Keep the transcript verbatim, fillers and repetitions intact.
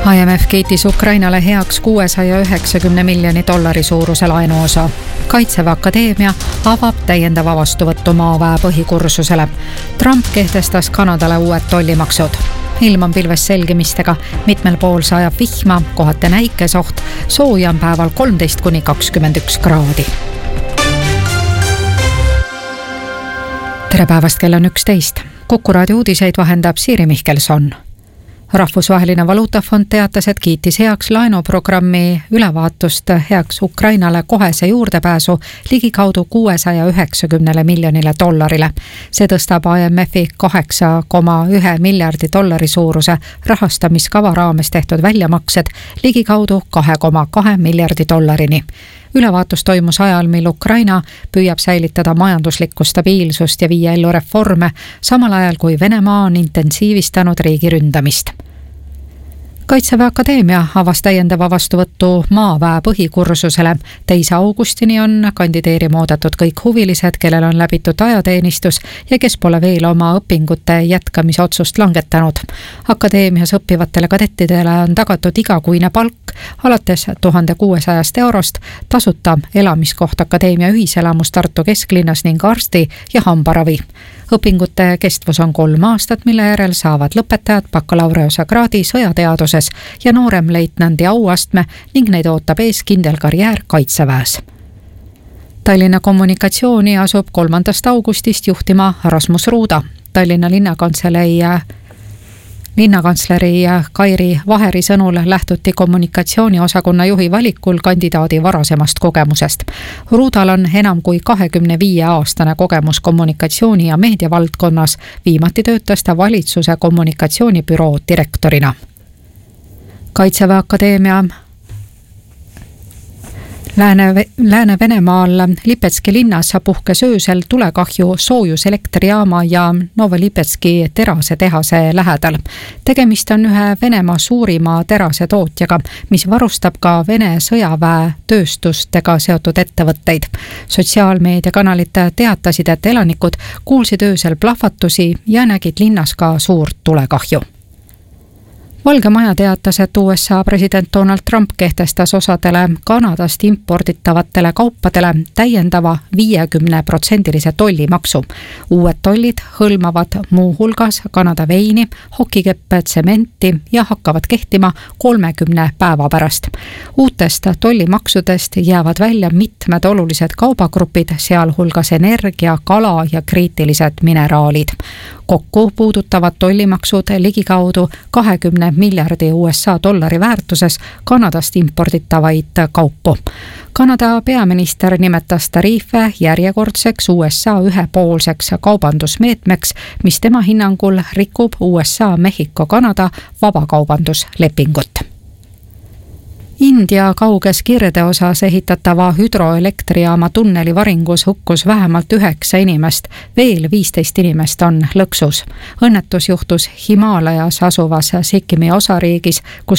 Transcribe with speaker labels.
Speaker 1: I M F kiitis Ukrainale heaks kuuesaja üheksakümne miljoni dollari suuruse laenuosa. Kaitseväe Akadeemia avab täiendava vastuvõttu maaväe põhikursusele. Trump kehtestas Kanadale uued tollimaksud. Ilm on pilves selgimistega, mitmel pool sajab vihma, kohati näikesoht, sooja on päeval kolmteist kuni kakskümmend üks kraadi. Tere päevast, kell on üksteist. Kuku raadio uudiseid vahendab Siiri Mihkelson. Rahvusvaheline valuutafond teatas, et kiitis heaks laenuprogrammi ülevaatust heaks Ukrainale kohese juurdepääsu ligikaudu kuuesaja üheksakümne miljonile dollarile. See tõstab I M F-i kaheksa koma üks miljardi dollari suuruse rahastamiskava raames tehtud väljamaksed ligikaudu kaks koma kaks miljardi dollarini. Ülevaatus toimus ajal, mil Ukraina püüab säilitada majanduslikku stabiilsust ja viia ellu reforme, samal ajal kui Venemaa on intensiivistanud riigi ründamist. Kaitseväe Akadeemia avas täiendava vastuvõttu maaväe põhikursusele. teise augustini on kandideerima oodatud kõik huvilised, kellel on läbitud ajateenistus ja kes pole veel oma õpingute jätkamise otsust langetanud. Akadeemias õppivatele kadettidele on tagatud igakuine palk alates tuhande kuuesajast eurost, tasuta elamiskoht Akadeemia ühiselamus Tartu kesklinnas ning arsti ja hambaravi. Õpingute kestvus on kolm aastat, mille järel saavad lõpetajad bakalaureuse kraadi sõjateaduses ja nooremleitnandi auastme ning neid ootab ees kindel karjäär kaitseväes. Tallinna kommunikatsiooni asub kolmandast augustist juhtima Rasmus Ruuda. Tallinna linnakantselei Linnakantsleri Kairi Vaheri sõnul lähtuti kommunikatsiooniosakonna juhi valikul kandidaadi varasemast kogemusest. Ruudal on enam kui kahekümne viie aastane kogemus kommunikatsiooni ja meediavaldkonnas, viimati töötas ta valitsuse kommunikatsioonibüroo direktorina. Kaitseväe Akadeemia Lääne, Lääne-Venemaal Lipetski linnas puhkes öösel tulekahju soojuselektrijaama ja Novolipetski terasetehase lähedal. Tegemist on ühe Venemaa suurima terasetootjaga, mis varustab ka Vene sõjaväe tööstustega seotud ettevõtteid. Sotsiaalmeediakanalid teatasid, et elanikud kuulsid öösel plahvatusi ja nägid linnas ka suurt tulekahju. Valge Maja teatas, et U S A president Donald Trump kehtestas osadele Kanadast imporditavatele kaupadele täiendava viiekümne protsendilise tollimaksu. Uued tollid hõlmavad muu hulgas Kanada veini, hokikeppe, tsementi ja hakkavad kehtima kolmekümne päeva pärast. Uutest tollimaksudest jäävad välja mitmed olulised kaubagrupid, sealhulgas energia, kala ja kriitilised mineraalid. Kokku puudutavad tollimaksud ligikaudu kahekümne miljardi U S A dollari väärtuses Kanadast imporditavaid kaupu. Kanada peaminister nimetas tariife järjekordseks U S A ühepoolseks kaubandusmeetmeks, mis tema hinnangul rikub U S A Mehhiko-Kanada vabakaubanduslepingut. India kauges kirdeosas ehitatava hüdroelektrijaama tunneli varingus hukkus vähemalt üheksa inimest, veel viisteist inimest on lõksus. Õnnetus juhtus Himaalajas asuvas Sikkimi osariigis, kus